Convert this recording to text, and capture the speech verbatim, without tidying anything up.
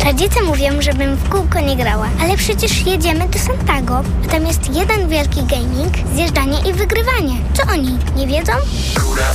Rodzice mówią, żebym w kółko nie grała, ale przecież jedziemy do Santago, a tam jest jeden wielki gaming, zjeżdżanie i wygrywanie. Co oni nie wiedzą? Góra